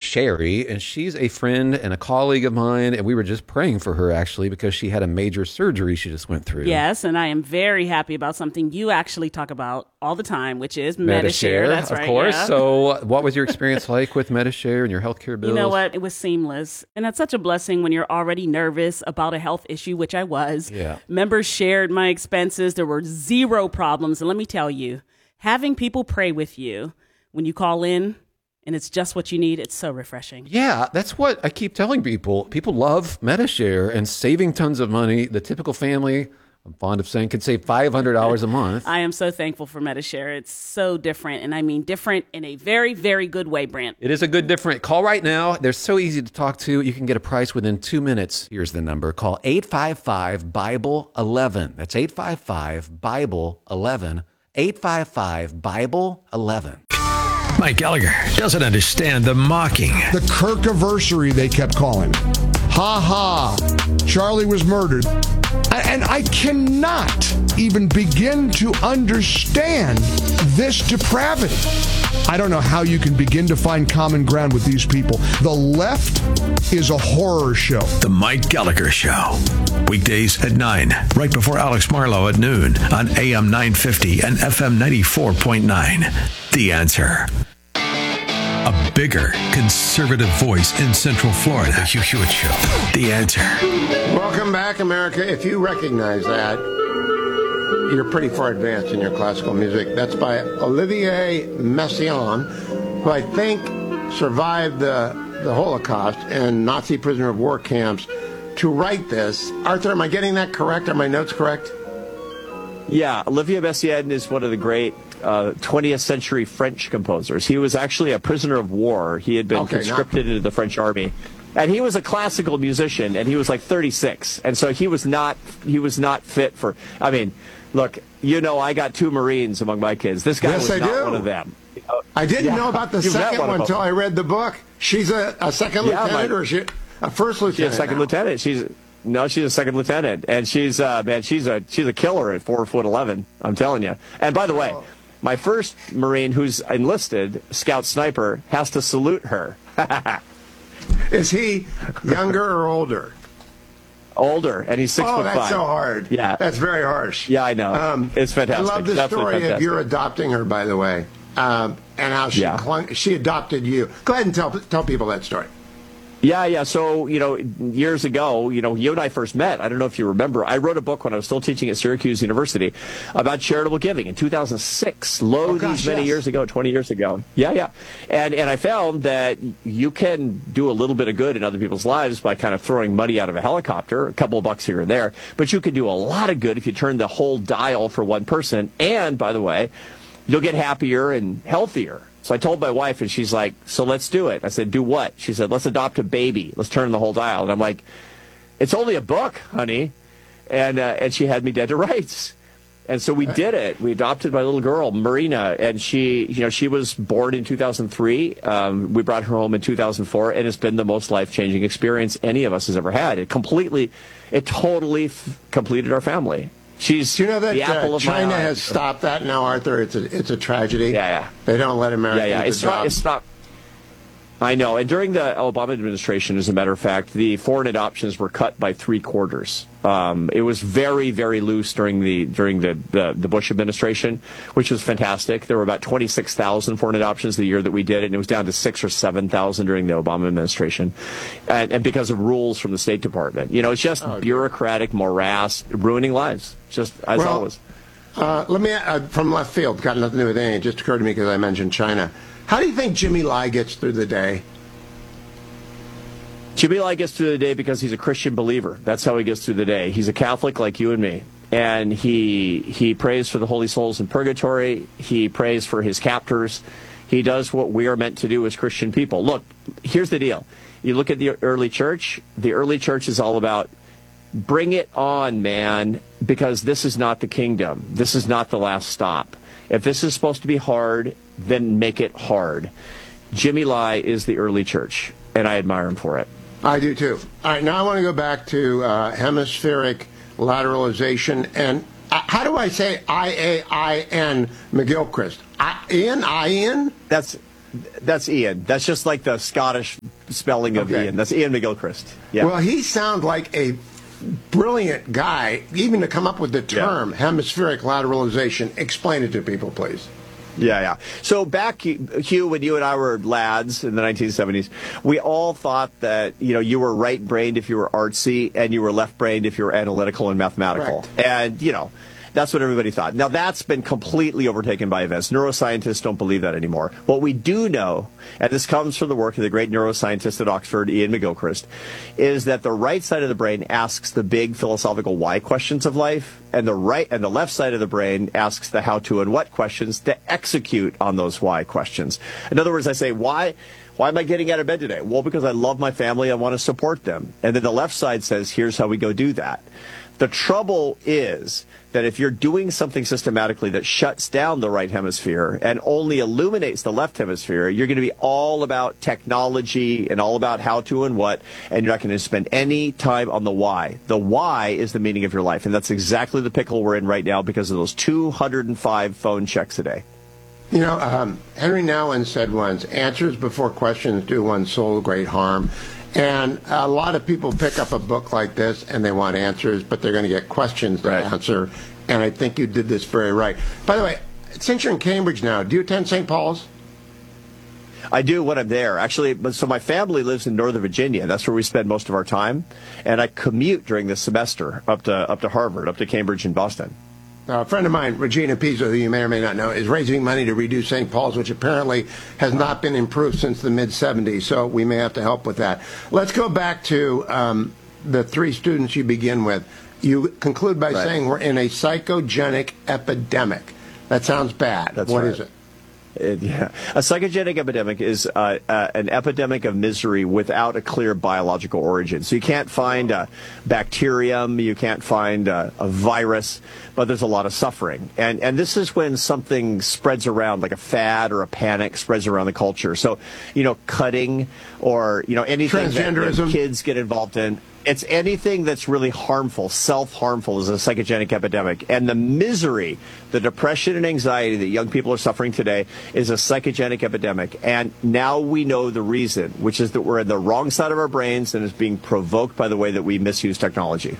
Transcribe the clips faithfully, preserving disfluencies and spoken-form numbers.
Sherry, and she's a friend and a colleague of mine, and we were just praying for her, actually, because she had a major surgery she just went through. Yes, and I am very happy about something you actually talk about all the time, which is Medi-Share. Medi-Share, That's of right, course. yeah. So what was your experience like with Medi-Share and your healthcare bills? You know what? It was seamless. And that's such a blessing when you're already nervous about a health issue, which I was. Yeah. Members shared my expenses. There were zero problems. And let me tell you, having people pray with you when you call in and it's just what you need, it's so refreshing. Yeah, that's what I keep telling people. People love Medi-Share and saving tons of money. The typical family, I'm fond of saying, could save five hundred dollars a month. I am so thankful for Medi-Share. It's so different. And I mean different in a very, very good way, Brent. It is a good different. Call right now. They're so easy to talk to. You can get a price within two minutes. Here's the number. Call eight five five, Bible eleven. That's eight five five, Bible eleven. eight five five, Bible eleven. Mike Gallagher doesn't understand the mocking. The Kirk-aversary, they kept calling. Ha ha. Charlie was murdered. And I cannot even begin to understand this depravity. I don't know how you can begin to find common ground with these people. The left is a horror show. The Mike Gallagher Show. Weekdays at nine, right before Alex Marlowe at noon on A M nine fifty and F M ninety-four point nine. The Answer. A bigger conservative voice in Central Florida. The Hugh Hewitt Show. The Answer. Welcome back, America. If you recognize that, you're pretty far advanced in your classical music. That's by Olivier Messiaen, who I think survived the, the Holocaust and Nazi prisoner of war camps to write this. Arthur, am I getting that correct? Are my notes correct? Yeah, Olivier Messiaen is one of the great uh, twentieth century French composers. He was actually a prisoner of war. He had been Okay, conscripted not- into the French army. And he was a classical musician, and he was like thirty-six. And so he was not he was not fit for, I mean, look, you know, I got two Marines among my kids. This guy Yes, was I not do. one of them. I didn't Yeah, know about the you met second one of one them. until I read the book. She's a, a second Yeah, lieutenant my- or is she a first lieutenant? She's a second now? lieutenant. She's no, she's a second lieutenant, and she's uh, man, she's a she's a killer at four foot eleven. I'm telling you. And by the way, my first Marine who's enlisted, Scout Sniper, has to salute her. Is he younger or older? Older, and he's six oh, foot that's five. so hard. Yeah, that's very harsh. Yeah, I know. Um, it's fantastic. I love the Definitely story fantastic. of your adopting her, by the way, um, and how she Yeah. clung, she adopted you. Go ahead and tell tell people that story. Yeah, yeah. So, you know, years ago, you know, you and I first met. I don't know if you remember. I wrote a book when I was still teaching at Syracuse University about charitable giving in two thousand six. Lo, Oh, gosh, these many yes. years ago, twenty years ago. Yeah, yeah. And and I found that you can do a little bit of good in other people's lives by kind of throwing money out of a helicopter, a couple of bucks here and there. But you can do a lot of good if you turn the whole dial for one person. And, by the way, you'll get happier and healthier. So I told my wife, and she's like, so let's do it. I said, do what? She said, let's adopt a baby. Let's turn the whole dial. And I'm like, it's only a book, honey. And uh, and she had me dead to rights. And so we did it. We adopted my little girl, Marina, and she, you know, she was born in two thousand three. Um, we brought her home in two thousand four, and it's been the most life-changing experience any of us has ever had. It completely, it totally f- completed our family. She's Do you know that the apple uh, of my China eye. has stopped that now, Arthur? It's a it's a tragedy. Yeah, yeah. They don't let Americans Yeah, yeah. It's adopt. not. It's not. I know. And during the Obama administration, as a matter of fact, the foreign adoptions were cut by three quarters. Um, it was very, very loose during the during the, the, the Bush administration, which was fantastic. There were about twenty-six thousand foreign adoptions the year that we did it, and it was down to six or seven thousand during the Obama administration, and, and because of rules from the State Department. You know, it's just Oh, bureaucratic morass, ruining lives, just as Well, always. Uh, let me, uh, from left field, got nothing to do with anything. It just occurred to me because I mentioned China. How do you think Jimmy Lai gets through the day? Jimmy Lai gets through the day because he's a Christian believer. That's how he gets through the day. He's a Catholic like you and me. And he he prays for the holy souls in purgatory. He prays for his captors. He does what we are meant to do as Christian people. Look, here's the deal. You look at the early church. The early church is all about bring it on, man, because this is not the kingdom. This is not the last stop. If this is supposed to be hard, then make it hard. Jimmy Lai is the early church, and I admire him for it. I do too. All right, now I want to go back to uh, hemispheric lateralization. And uh, how do I say I A I N McGilchrist? I- Ian? Ian? That's that's Ian. That's just like the Scottish spelling of Okay. Ian. That's Ian McGilchrist. Yeah. Well, he sounds like a brilliant guy, even to come up with the term Yeah. hemispheric lateralization. Explain it to people, please. Yeah, yeah. So back, Hugh, when you and I were lads in the nineteen seventies, we all thought that, you know, you were right-brained if you were artsy and you were left-brained if you were analytical and mathematical. Correct. And, you know, that's what everybody thought. Now, that's been completely overtaken by events. Neuroscientists don't believe that anymore. What we do know, and this comes from the work of the great neuroscientist at Oxford, Ian McGilchrist, is that the right side of the brain asks the big philosophical why questions of life, and the right and the left side of the brain asks the how to and what questions to execute on those why questions. In other words, I say, why why am I getting out of bed today? Well, because I love my family, I want to support them. And then the left side says, here's how we go do that. The trouble is that if you're doing something systematically that shuts down the right hemisphere and only illuminates the left hemisphere, you're going to be all about technology and all about how to and what, and you're not going to spend any time on the why. The why is the meaning of your life, and that's exactly the pickle we're in right now because of those two hundred five phone checks a day. You know, um, Henry Nouwen said once, answers before questions do one's soul great harm. And a lot of people pick up a book like this and they want answers, but they're going to get questions to Right. answer. And I think you did this very right. By the way, since you're in Cambridge now, do you attend Saint Paul's? I do when I'm there. Actually, but so my family lives in Northern Virginia. That's where we spend most of our time. And I commute during the semester up to up to Harvard, up to Cambridge and Boston. Uh, a friend of mine, Regina Pizzo, who you may or may not know, is raising money to redo Saint Paul's, which apparently has not been improved since the mid seventies, so we may have to help with that. Let's go back to um, the three students you begin with. You conclude by Right. saying we're in a psychogenic epidemic. That sounds bad. That's What right. is it? It, yeah. A psychogenic epidemic is uh, uh, an epidemic of misery without a clear biological origin. So you can't find a bacterium, you can't find a, a virus, but there's a lot of suffering. And and this is when something spreads around, like a fad or a panic spreads around the culture. So, you know, cutting or, you know, anything that, that Transgenderism. kids get involved in. It's anything that's really harmful, self-harmful is a psychogenic epidemic. And the misery, the depression and anxiety that young people are suffering today is a psychogenic epidemic. And now we know the reason, which is that we're in the wrong side of our brains and it's being provoked by the way that we misuse technology.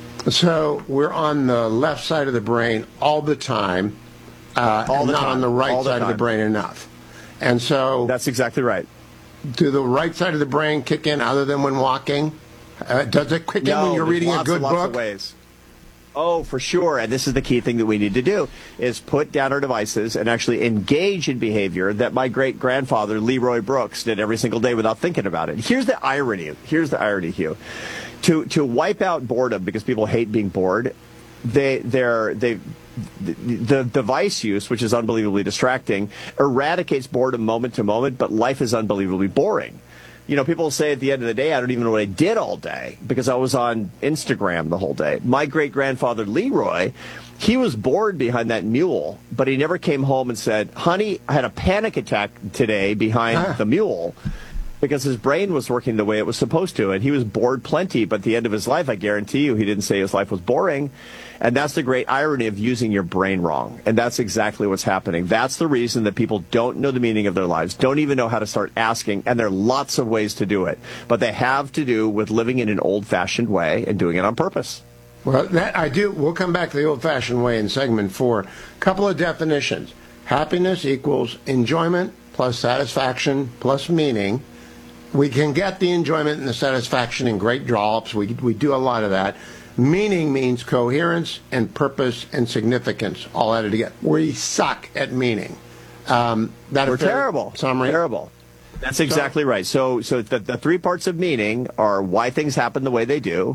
So we're on the left side of the brain all the time, uh, All and the not time. on the right All the side of the time. brain enough. And so That's exactly right. do the right side of the brain kick in other than when walking? Uh, does it kick in when you're there's reading a lots good and lots book? Of ways. Oh, for sure. And this is the key thing that we need to do is put down our devices and actually engage in behavior that my great-grandfather, Leroy Brooks, did every single day without thinking about it. Here's the irony. Here's the irony, Hugh. To to wipe out boredom because people hate being bored, they they're they the, the device use, which is unbelievably distracting, eradicates boredom moment to moment, but life is unbelievably boring. You know, people say at the end of the day, I don't even know what I did all day because I was on Instagram the whole day. My great-grandfather, Leroy, he was bored behind that mule, but he never came home and said, honey, I had a panic attack today behind Ah. the mule because his brain was working the way it was supposed to. And he was bored plenty, but at the end of his life, I guarantee you, he didn't say his life was boring. And that's the great irony of using your brain wrong. And that's exactly what's happening. That's the reason that people don't know the meaning of their lives, don't even know how to start asking. And there are lots of ways to do it. But they have to do with living in an old-fashioned way and doing it on purpose. Well, that I do. We'll come back to the old-fashioned way in segment four. Couple of definitions. Happiness equals enjoyment plus satisfaction plus meaning. We can get the enjoyment and the satisfaction in great dollops. We, we do a lot of that. Meaning means coherence and purpose and significance all added together. We suck at meaning. Um, that We're a fair terrible. Summary. Terrible. That's exactly right. So, so the, the three parts of meaning are why things happen the way they do,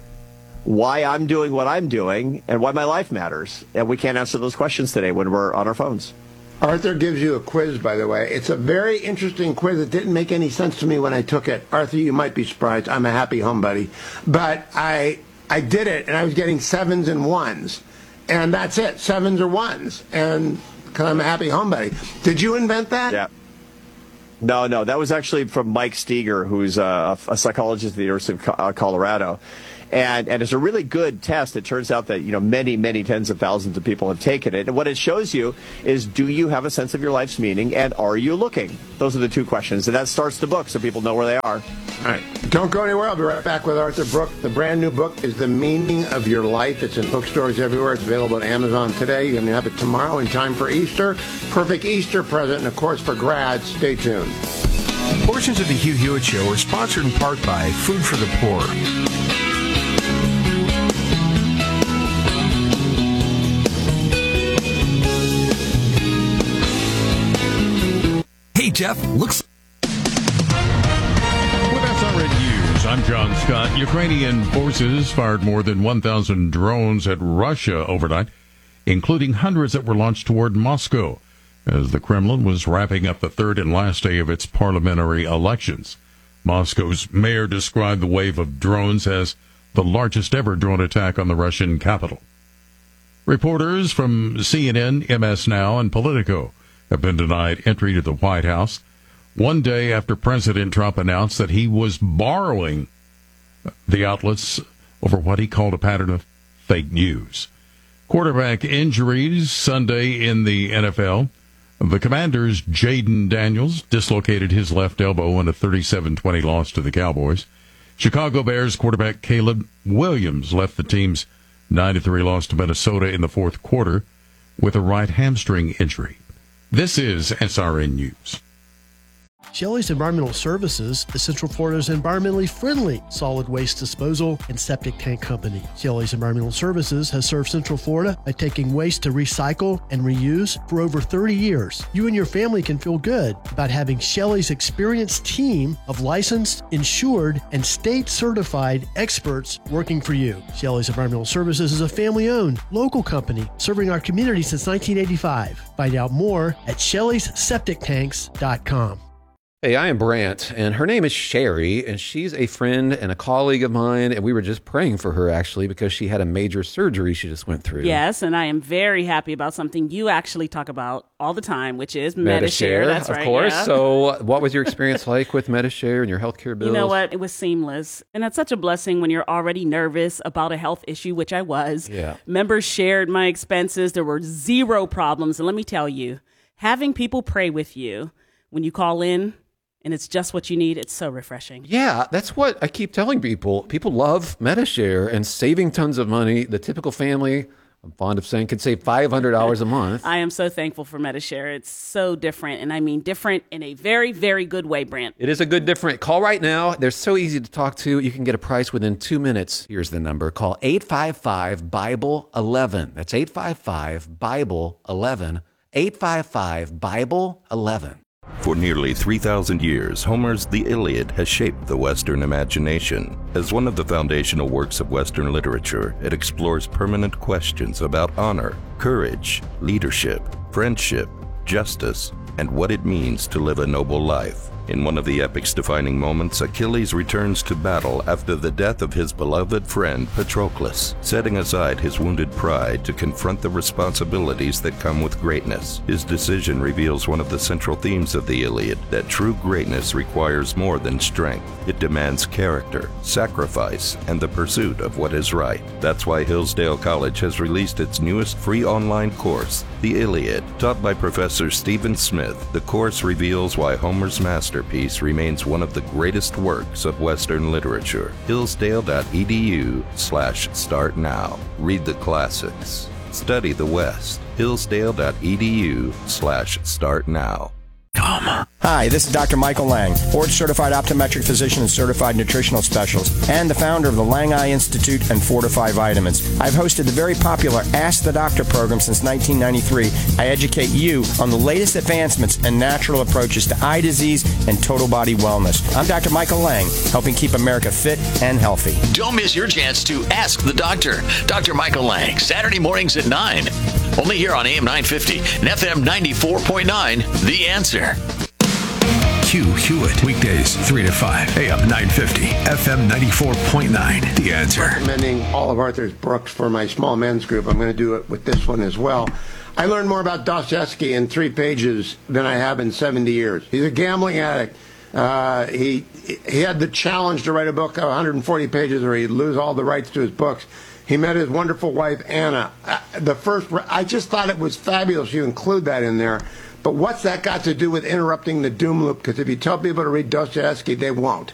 why I'm doing what I'm doing, and why my life matters. And we can't answer those questions today when we're on our phones. Arthur gives you a quiz, by the way. It's a very interesting quiz. It didn't make any sense to me when I took it. Arthur, you might be surprised. I'm a happy home buddy. But I I did it, and I was getting sevens and ones. And that's it, sevens or ones. And because I'm a happy home buddy. Did you invent that? Yeah. No, no, that was actually from Mike Steger, who's a, a psychologist at the University of Co- uh, Colorado. And, and it's a really good test. It turns out that, you know, many, many tens of thousands of people have taken it. And what it shows you is, do you have a sense of your life's meaning, and are you looking? Those are the two questions. And that starts the book so people know where they are. All right. Don't go anywhere. I'll be right back with Arthur Brooks. The brand new book is The Meaning of Your Life. It's in bookstores everywhere. It's available at Amazon today. You're going to have it tomorrow in time for Easter. Perfect Easter present. And, of course, for grads, stay tuned. Portions of the Hugh Hewitt Show are sponsored in part by Food for the Poor. Hey, Jeff, looks... With S R N News, I'm John Scott. Ukrainian forces fired more than one thousand drones at Russia overnight, including hundreds that were launched toward Moscow, as the Kremlin was wrapping up the third and last day of its parliamentary elections. Moscow's mayor described the wave of drones as the largest ever drone attack on the Russian capital. Reporters from C N N, M S Now, and Politico have been denied entry to the White House one day after President Trump announced that he was borrowing the outlets over what he called a pattern of fake news. Quarterback injuries Sunday in the N F L. The Commanders' Jaden Daniels dislocated his left elbow in a thirty-seven twenty loss to the Cowboys. Chicago Bears quarterback Caleb Williams left the team's nine to three loss to Minnesota in the fourth quarter with a right hamstring injury. This is S R N News. Shelley's Environmental Services is Central Florida's environmentally friendly solid waste disposal and septic tank company. Shelley's Environmental Services has served Central Florida by taking waste to recycle and reuse for over thirty years. You and your family can feel good about having Shelley's experienced team of licensed, insured, and state-certified experts working for you. Shelley's Environmental Services is a family-owned, local company serving our community since nineteen eighty-five. Find out more at shelleys septic tanks dot com. Hey, I am Brant, and her name is Sherry, and she's a friend and a colleague of mine, and we were just praying for her, actually, because she had a major surgery she just went through. Yes, and I am very happy about something you actually talk about all the time, which is Medi-Share. That's of right, course. yeah. So what was your experience like with Medi-Share and your healthcare bills? You know what? It was seamless. And that's such a blessing when you're already nervous about a health issue, which I was. Yeah. Members shared my expenses. There were zero problems. And let me tell you, having people pray with you when you call in, and it's just what you need, it's so refreshing. Yeah, that's what I keep telling people. People love Medi-Share and saving tons of money. The typical family, I'm fond of saying, could save five hundred dollars a month. I am so thankful for Medi-Share. It's so different, and I mean different in a very, very good way, Brant. It is a good different. Call right now. They're so easy to talk to. You can get a price within two minutes. Here's the number. Call eight five five, Bible eleven. That's eight five five, Bible eleven. eight five five, Bible eleven. For nearly three thousand years, Homer's The Iliad has shaped the Western imagination. As one of the foundational works of Western literature, it explores permanent questions about honor, courage, leadership, friendship, justice, and what it means to live a noble life. In one of the epic's defining moments, Achilles returns to battle after the death of his beloved friend Patroclus, setting aside his wounded pride to confront the responsibilities that come with greatness. His decision reveals one of the central themes of the Iliad, that true greatness requires more than strength. It demands character, sacrifice, and the pursuit of what is right. That's why Hillsdale College has released its newest free online course, The Iliad. Taught by Professor Stephen Smith, the course reveals why Homer's masterpiece remains one of the greatest works of Western literature. Hillsdale.edu slash start now. Read the classics. Study the West. Hillsdale.edu slash start now. Hi, this is Doctor Michael Lang, board-certified optometric physician and certified nutritional specialist, and the founder of the Lang Eye Institute and Fortify Vitamins. I've hosted the very popular Ask the Doctor program since nineteen ninety-three. I educate you on the latest advancements and natural approaches to eye disease and total body wellness. I'm Doctor Michael Lang, helping keep America fit and healthy. Don't miss your chance to Ask the Doctor. Doctor Michael Lang, Saturday mornings at nine. Only here on A M nine fifty and F M ninety-four point nine, The Answer. Hugh Hewitt, weekdays three to five, A M nine fifty, F M ninety-four point nine, The Answer. Recommending all of Arthur's books for my small men's group. I'm going to do it with this one as well. I learned more about Dostoevsky in three pages than I have in seventy years. He's a gambling addict. Uh, he he had the challenge to write a book of one hundred forty pages or he'd lose all the rights to his books. He met his wonderful wife, Anna. The first, I just thought it was fabulous you include that in there. But what's that got to do with interrupting the doom loop? Because if you tell people to read Dostoevsky, they won't.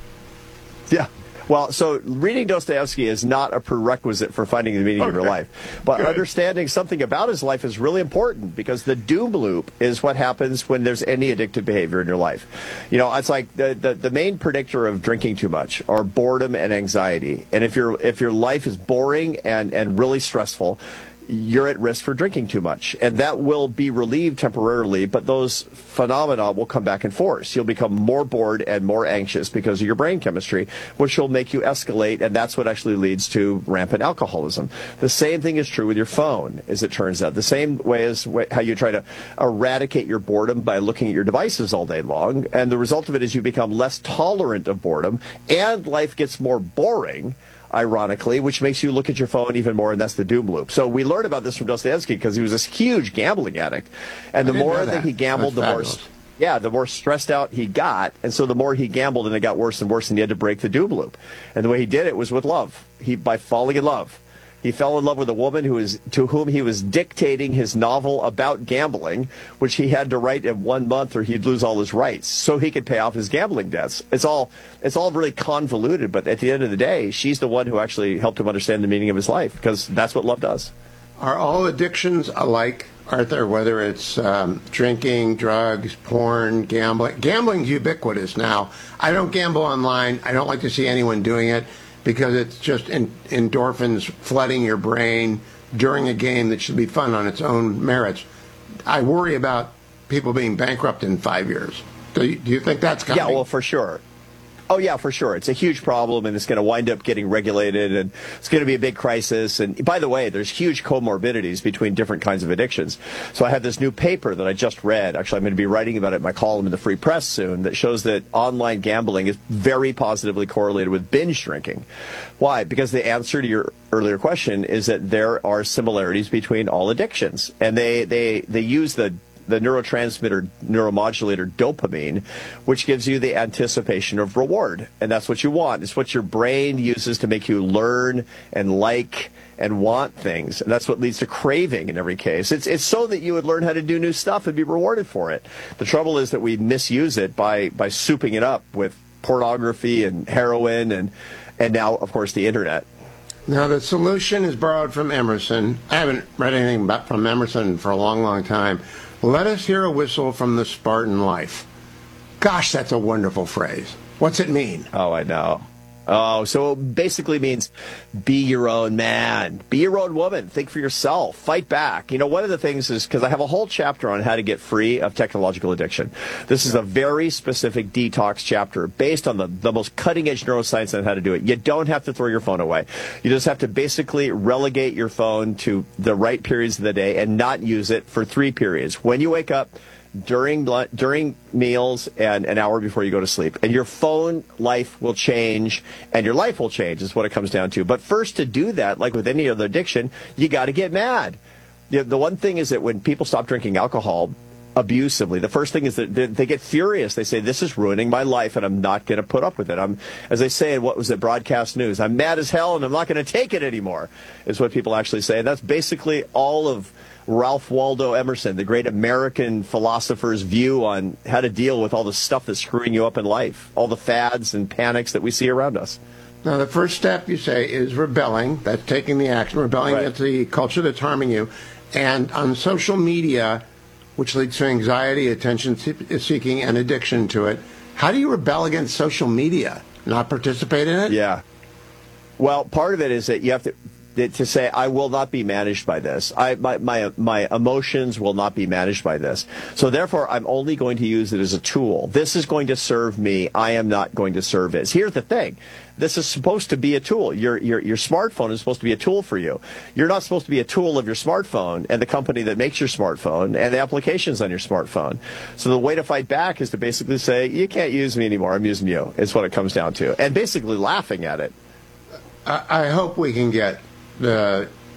Yeah. Well, so reading Dostoevsky is not a prerequisite for finding the meaning okay. of your life. But Good. understanding something about his life is really important because the doom loop is what happens when there's any addictive behavior in your life. You know, it's like the, the, the main predictor of drinking too much are boredom and anxiety. And if your if your life is boring and, and really stressful, you're at risk for drinking too much. And that will be relieved temporarily, but those phenomena will come back in force. You'll become more bored and more anxious because of your brain chemistry, which will make you escalate, and that's what actually leads to rampant alcoholism. The same thing is true with your phone, as it turns out. The same way as how you try to eradicate your boredom by looking at your devices all day long, and the result of it is you become less tolerant of boredom, and life gets more boring, ironically, which makes you look at your phone even more, and that's the doom loop. So we learned about this from Dostoevsky because he was this huge gambling addict, and the more that. that he gambled, the more, yeah, the more stressed out he got, and so the more he gambled, and it got worse and worse, and he had to break the doom loop. And the way he did it was with love. He by falling in love. He fell in love with a woman who is to whom he was dictating his novel about gambling, which he had to write in one month or he'd lose all his rights, so he could pay off his gambling debts. It's all it's all really convoluted, but at the end of the day, she's the one who actually helped him understand the meaning of his life, because that's what love does. Are all addictions alike, Arthur, whether it's um, drinking, drugs, porn, gambling? Gambling's ubiquitous now. I don't gamble online. I don't like to see anyone doing it, because it's just in, endorphins flooding your brain during a game that should be fun on its own merits. I worry about people being bankrupt in five years. Do you, do you think that's coming? Yeah, well, for sure. Oh, yeah, for sure. It's a huge problem, and it's going to wind up getting regulated, and it's going to be a big crisis. And by the way, there's huge comorbidities between different kinds of addictions. So I have this new paper that I just read. Actually, I'm going to be writing about it in my column in the Free Press soon, that shows that online gambling is very positively correlated with binge drinking. Why? Because the answer to your earlier question is that there are similarities between all addictions. And they, they, they use the the neurotransmitter, neuromodulator dopamine, which gives you the anticipation of reward. And that's what you want. It's what your brain uses to make you learn and like and want things. And that's what leads to craving in every case. It's it's so that you would learn how to do new stuff and be rewarded for it. The trouble is that we misuse it by, by souping it up with pornography and heroin and, and now, of course, the internet. Now, the solution is borrowed from Emerson. I haven't read anything about, from Emerson for a long, long time. Let us hear a whistle from the Spartan life. Gosh, that's a wonderful phrase. What's it mean? Oh, I know. Oh, so it basically means be your own man. Be your own woman. Think for yourself. Fight back. You know, one of the things is, because I have a whole chapter on how to get free of technological addiction. This is a very specific detox chapter based on the, the most cutting-edge neuroscience on how to do it. You don't have to throw your phone away. You just have to basically relegate your phone to the right periods of the day and not use it for three periods. When you wake up, during during meals, and an hour before you go to sleep. And your phone life will change, and your life will change, is what it comes down to. But first, to do that, like with any other addiction, you got to get mad. The, the one thing is that when people stop drinking alcohol abusively, the first thing is that they, they get furious. They say, this is ruining my life, and I'm not going to put up with it. I'm, as they say in what was it, broadcast news, I'm mad as hell, and I'm not going to take it anymore, is what people actually say. And that's basically all of Ralph Waldo Emerson, the great American philosopher's view on how to deal with all the stuff that's screwing you up in life, all the fads and panics that we see around us. Now, the first step, you say, is rebelling. That's taking the action, rebelling right. against the culture that's harming you. And on social media, which leads to anxiety, attention-seeking, and addiction to it, how do you rebel against social media? Not participate in it? Yeah. Well, part of it is that you have to... to say, I will not be managed by this. I, my, my, my emotions will not be managed by this. So therefore, I'm only going to use it as a tool. This is going to serve me. I am not going to serve it. Here's the thing. This is supposed to be a tool. Your, your, your smartphone is supposed to be a tool for you. You're not supposed to be a tool of your smartphone and the company that makes your smartphone and the applications on your smartphone. So the way to fight back is to basically say, you can't use me anymore. I'm using you. It's what it comes down to. And basically laughing at it. I, I hope we can get the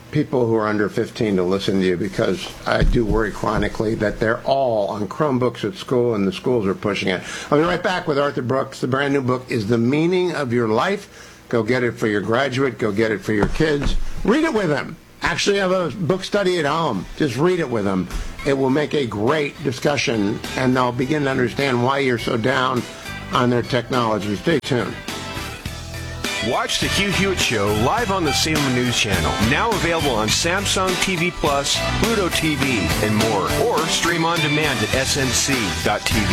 people who are under fifteen to listen to you, because I do worry chronically that they're all on Chromebooks at school and the schools are pushing it. I'll be right back with Arthur Brooks. The brand new book is The Meaning of Your Life. Go get it for your graduate. Go get it for your kids. Read it with them. Actually have a book study at home. Just read it with them. It will make a great discussion, and they'll begin to understand why you're so down on their technology. Stay tuned. Watch the Hugh Hewitt Show live on the Salem News Channel. Now available on Samsung T V Plus, Pluto T V, and more. Or stream on demand at S N C dot T V.